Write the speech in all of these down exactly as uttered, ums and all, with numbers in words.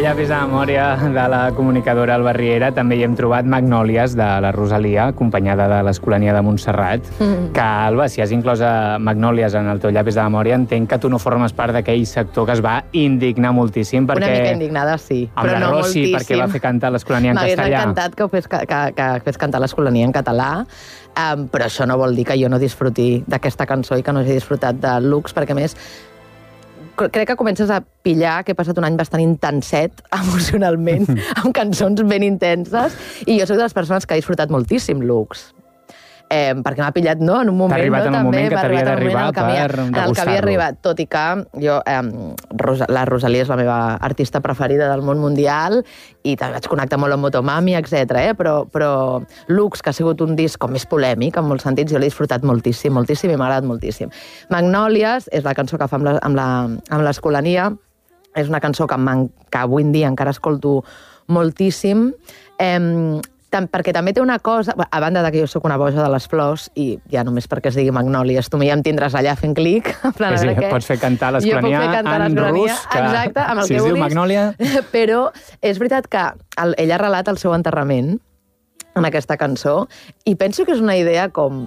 llapis de memòria de la comunicadora Alba Riera també hi hem trobat Magnòlies de la Rosalia, acompanyada de l'Escolania de Montserrat, mm. que, Alba, si has inclòs Magnòlies en el teu llapis de memòria, entenc que tu no formes part d'aquell sector que es va indignar moltíssim. Perquè... Una mica indignada, sí, però no Rossi, moltíssim. Perquè va fer cantar l'Escolania en castellà. M'hagués encantat que fes, que, que fes cantar l'Escolania en català, um, però això no vol dir que jo no disfruti d'aquesta cançó i que no hagi disfrutat de Lux, perquè a més crec que comences a pillar que he passat un any bastant intenset emocionalment, amb cançons ben intenses, i jo soc de les persones que ha disfrutat moltíssim Lux. Eh, perquè m'ha pillat, no?, en un moment... T'ha arribat no, en un també, moment que t'havia d'arribar per degustar-lo. En el que havia arribat, tot i que jo, eh, Rosa, la Rosalia és la meva artista preferida del món mundial i també vaig connectar molt amb Motomami, etcètera. Eh? Però, però Lux, que ha sigut un disc com més polèmic, en molts sentits, jo l'he disfrutat moltíssim, moltíssim i m'ha agradat moltíssim. Magnòlies és la cançó que fa amb la, amb la, amb l'Escolania, és una cançó que, que avui en dia encara escolto moltíssim, eh, perquè també té una cosa, a banda de que jo sóc una boja de les flors, i ja només perquè es digui Magnòlies, tu ja em tindràs allà fent clic. En plan, sí, sí, pots fer cantar l'Escolania en rus, que exacte, amb el si que es vulguis. diu Magnòlia... Però és veritat que el, ella relat el seu enterrament en aquesta cançó, i penso que és una idea com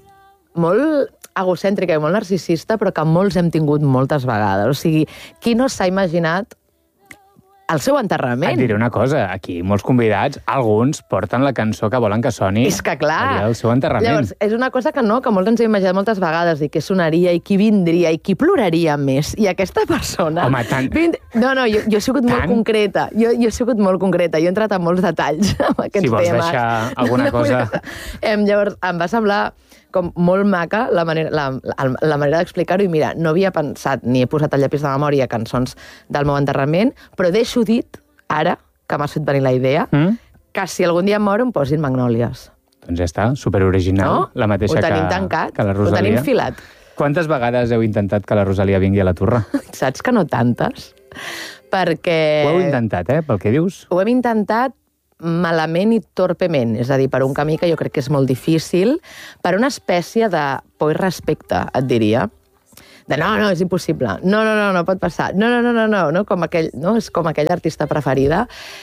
molt egocèntrica i molt narcisista, però que molts hem tingut moltes vegades. O sigui, qui no s'ha imaginat el seu enterrament? Et diré una cosa, aquí molts convidats, alguns porten la cançó que volen que soni és que clar, el seu enterrament. Llavors, és una cosa que no, que molts ens hem imaginat moltes vegades, i què sonaria, i qui vindria, i qui ploraria més. I aquesta persona... Home, tant... Vind... No, no, jo, jo he sigut tant? molt concreta. Jo, jo he sigut molt concreta. Jo he entrat en molts detalls amb aquests temes. Si vols temes. deixar alguna no, cosa... Em, llavors, em va semblar com molt maca la manera, la, la, la manera d'explicar-ho, i mira, no havia pensat ni he posat al llapis de memòria cançons del meu enterrament, però deixo dit, ara, que m'has fet venir la idea, mm? que si algun dia em moro em posin Magnòlies. Doncs ja està, superoriginal, no? la mateixa que, tancat, que la Rosalia. Ho tenim filat. Quantes vegades heu intentat que la Rosalia vingui a la Turra? Saps que no tantes? Perquè... Ho heu intentat, eh, pel que dius? Ho hem intentat malament i torpement, és a dir, per un camí que jo crec que és molt difícil, per una espècie de por i respecte, et diria, de no, no, és impossible, no, no, no, no pot passar, no, no, no, no, no, no, com aquell, no, és com aquella artista preferida.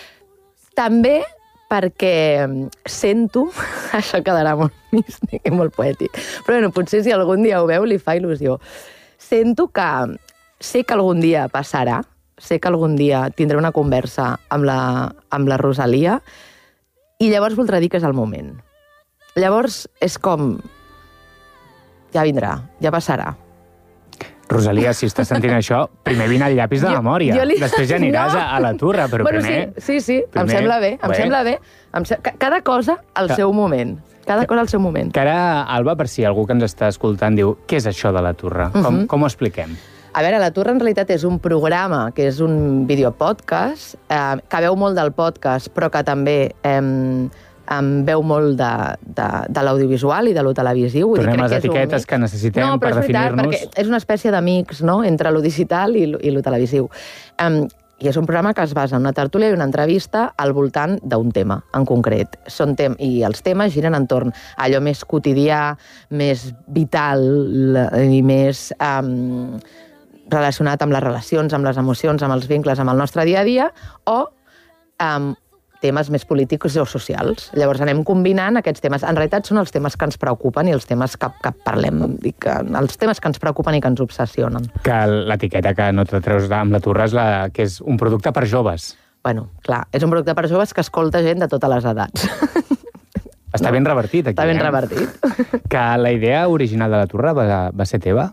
També perquè sento, això quedarà molt místic i molt poètic, però bueno, potser si algun dia ho veu li fa il·lusió. Sento que sé que algun dia passarà, sé que algun dia tindré una conversa amb la, amb la Rosalia, i llavors voldrà dir que és el moment. Llavors és com... ja vindrà, ja passarà. Rosalia, si estàs sentint això, primer vine al llapis de jo, memòria. Jo li... Després ja aniràs no. a, a la Turra, però bueno, primer... Sí, sí, sí. Primer, em sembla bé, em bé. sembla bé. Em se... Cada cosa al que... seu moment. Cada cosa al seu moment. Que ara, Alba, per si algú que ens està escoltant diu què és això de la Turra? Com, uh -huh. com ho expliquem? A veure, la Turra en realitat és un programa que és un videopodcast, eh, que veu molt del podcast, però que també eh, em veu molt de, de, de l'audiovisual i de lo televisiu. Tornem a les etiquetes que necessitem no, per definir-nos. No, perquè és una espècie d'amics, no?, entre lo digital i lo, i lo televisiu. Um, I és un programa que es basa en una tertúlia i una entrevista al voltant d'un tema en concret. Són tem I els temes giren entorn a allò més quotidià, més vital i més... Um, relacionat amb les relacions, amb les emocions, amb els vincles, amb el nostre dia a dia, o amb temes més polítics o socials. Llavors anem combinant aquests temes. En realitat són els temes que ens preocupen i els temes que, que parlem, i que, els temes que ens preocupen i que ens obsessionen. Que l'etiqueta que no t'atreus amb la Turra és la, que és un producte per joves. Bueno, clar, és un producte per joves que escolta gent de totes les edats. Està no? ben revertit, aquí. Està ben eh? revertit. Que la idea original de la Turra va, va ser teva?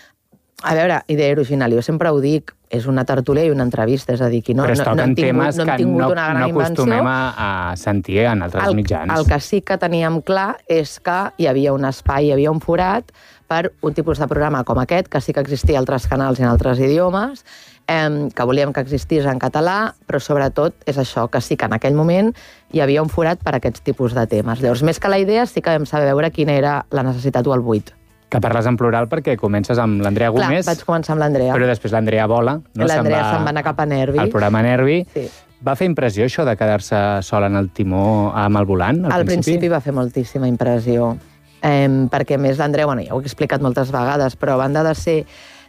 A veure, idea original, jo sempre ho dic, és una tertúlia i una entrevista, és a dir, que no, Però es toquen no, no hem tingut, temes no hem que tingut no, una gran no acostumem invenció. a, a sentir en altres el, mitjans. El que sí que teníem clar és que hi havia un espai, hi havia un forat per un tipus de programa com aquest, que sí que existia a altres canals i en altres idiomes, eh, que volíem que existís en català, però sobretot és això, que sí que en aquell moment hi havia un forat per a aquests tipus de temes. Llavors, més que la idea, sí que vam saber veure quina era la necessitat o el buit. Que parles en plural perquè comences amb l'Andrea Gómez. Clar, vaig començar amb l'Andrea. Però després l'Andrea vola. No? L'Andrea se'n va, se'n va anar cap a Nervi. Al programa Nervi. Sí. Va fer impressió això de quedar-se sola en el timó amb el volant, al, al principi? principi va fer moltíssima impressió. Eh, perquè, a més, l'Andrea, bueno, ja ho he explicat moltes vegades, però a banda de ser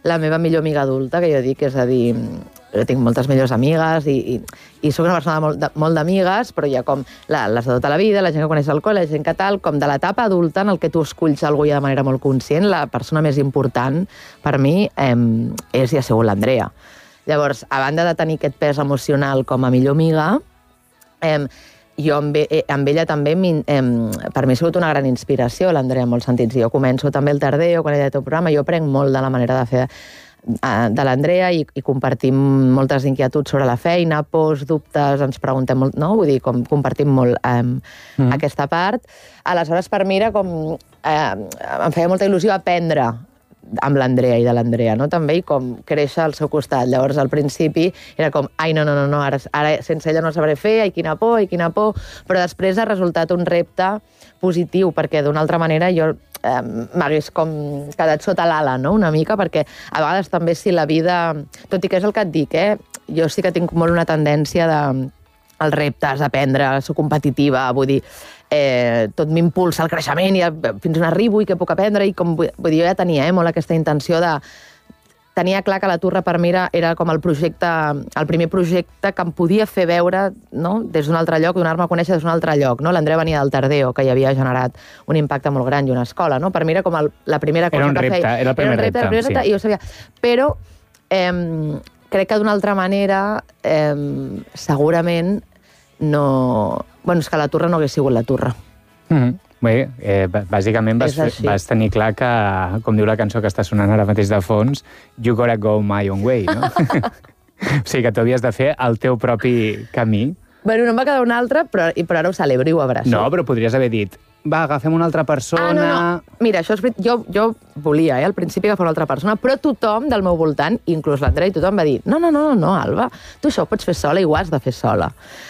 la meva millor amiga adulta, que jo dic, és a dir, jo tinc moltes millors amigues i, i, i soc una persona molt, de, molt d'amigues, però hi ha com la, les de tota la vida, la gent que coneix al col·le, la gent que tal, com de l'etapa adulta en el que tu esculls algú ja de manera molt conscient, la persona més important per mi eh, és i ha sigut l'Andrea. Llavors, a banda de tenir aquest pes emocional com a millor amiga, eh, jo amb, eh, amb ella també, eh, per mi ha sigut una gran inspiració, l'Andrea, en molts sentits. Jo començo també el Tardeo, quan ella té el programa, jo aprenc molt de la manera de fer de l'Andrea i, i compartim moltes inquietuds sobre la feina, pors, dubtes, ens preguntem molt, no? Vull dir, com compartim molt eh, mm. aquesta part. Aleshores, per mi era com... Eh, em feia molta il·lusió aprendre amb l'Andrea i de l'Andrea, no? També, i com créixer al seu costat. Llavors, al principi, era com, ai, no, no, no, no ara, ara sense ella no sabré fer, ai, quina por, ai, quina por, però després ha resultat un repte positiu, perquè d'una altra manera jo eh, m'hagués com quedat sota l'ala, no?, una mica, perquè a vegades també si la vida... Tot i que és el que et dic, eh? Jo sí que tinc molt una tendència de... els reptes, aprendre, soc competitiva, vull dir, eh, tot m'impulsa al creixement i fins on arribo i què puc aprendre, i com, vull dir, jo ja tenia eh, molt aquesta intenció de... Tenia clar que la Turra per mi era, era com el projecte, el primer projecte que em podia fer veure, no?, des d'un altre lloc, donar-me a conèixer des d'un altre lloc, no? L'Andrea venia del Tardeo, que ja havia generat un impacte molt gran, i una escola, no? Per mi era com el, la primera cosa era un que repte, feia. Era el primer era un repte, repte, el primer repte sí. I jo sabia. Però eh, crec que d'una altra manera eh, segurament no... Bueno, és que la Turra no hagués sigut la Turra. Mm-hmm. Bé, eh, bàsicament vas, vas tenir clar que, com diu la cançó que està sonant ara mateix de fons, you gotta go my own way, no? O sigui que tu havies de fer el teu propi camí. Bueno, no em va quedar un altre, però, però ara ho celebro i ho abraço. No, però podries haver dit, va, agafem una altra persona... Ah, no, no. Mira, això és... Jo, jo volia, eh, al principi, agafar una altra persona, però tothom del meu voltant, inclús l'Andrea i tothom, va dir, no, no, no, no, no, Alba, tu això ho pots fer sola i ho has de fer sola.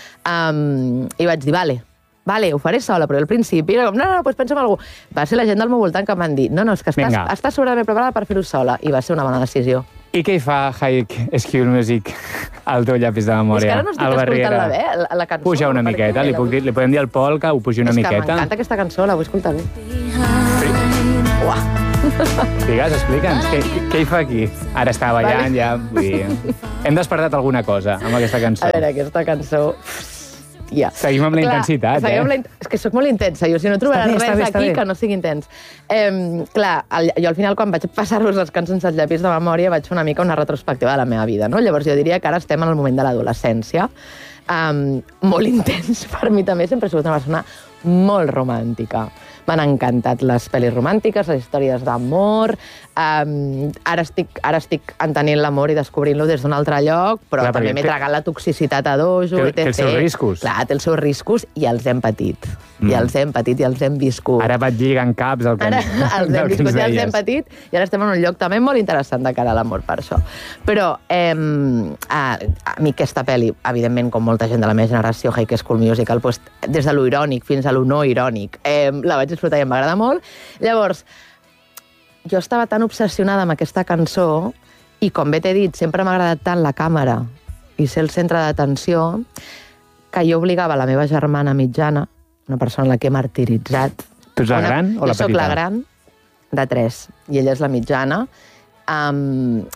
Um, I vaig dir, vale, vale, ho faré sola, però al principi era com, no, no, doncs pensa en algú. Va ser la gent del meu voltant que em van dir, no, no, és que estàs, estàs sobradament preparada per fer-ho sola, i va ser una bona decisió. I què hi fa High School Music al teu llapis de memòria? És que ara no estic escoltant la, bé, la, la cançó. Puja una miqueta, li, puc dir, li podem dir al Pol que ho pugi una és miqueta. És que m'encanta aquesta cançó, la vull escoltar bé. Sí. Uah. Digues, explica'ns, què, què hi fa aquí? Ara està ballant, vale. Ja, vull dir... Hem despertat alguna cosa amb aquesta cançó. A veure, aquesta cançó... Ja. Seguim amb la clar, intensitat, eh? La... És que sóc molt intensa, jo si no trobaràs bé, res bé, aquí que no sigui intens. Eh, clar, el, jo al final, quan vaig passar-vos les cançons als llapis de memòria, vaig fer una mica una retrospectiva de la meva vida, no? Llavors jo diria que ara estem en el moment de l'adolescència, um, molt intens per mi també, sempre he sigut una persona molt romàntica. M'han encantat les pel·lis romàntiques, les històries d'amor. Um, ara, estic, ara estic entenent l'amor i descobrint-lo des d'un altre lloc, però clar, també m'he tragat la toxicitat a dojo. Té, té els seus riscos. Clar, té els seus riscos i els hem patit. Mm. I els hem patit i els hem viscut. Ara vaig lligant caps el que, ara, els hem viscut i els hem patit i ara estem en un lloc també molt interessant de cara a l'amor per això. Però eh, a, a mi aquesta pel·li, evidentment, com molta gent de la meva generació, High School Musical, doncs, des de lo irònic fins a lo no irònic, eh, la vaig disfrutar i em va agradar molt. Llavors, jo estava tan obsessionada amb aquesta cançó i, com bé t'he dit, sempre m'ha agradat tant la càmera i ser el centre d'atenció que jo obligava la meva germana mitjana, una persona a la que he martiritzat... Tu ets la gran o la petita? Jo soc la gran de tres i ella és la mitjana, um,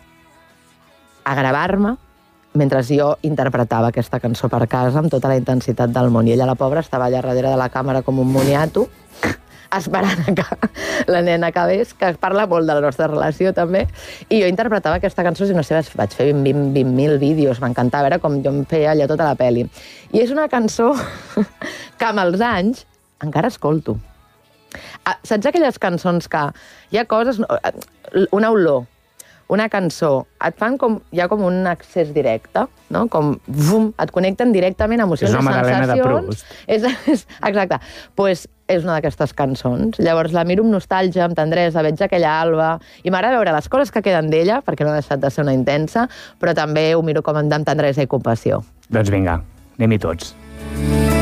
a gravar-me mentre jo interpretava aquesta cançó per casa amb tota la intensitat del món. I ella, la pobra, estava allà darrere de la càmera com un moniato, esperant que la nena acabés, que parla molt de la nostra relació també, i jo interpretava aquesta cançó, i no sé, vaig fer vint mil vídeos, m'encantava, era com jo em feia allà tota la pel·li. I és una cançó que amb els anys encara escolto. Saps aquelles cançons que hi ha coses, una olor, una cançó, et fan com, hi ha com un accés directe, no? Com, vum, et connecten directament emocions i sensacions. És una Magdalena de Proust. És, és, exacte. Doncs pues és una d'aquestes cançons. Llavors la miro amb nostàlgia, amb tendresa, veig aquella Alba, i m'agrada veure les coses que queden d'ella, perquè no ha deixat de ser una intensa, però també ho miro com amb tendresa i compassió. Doncs vinga, anem-hi tots.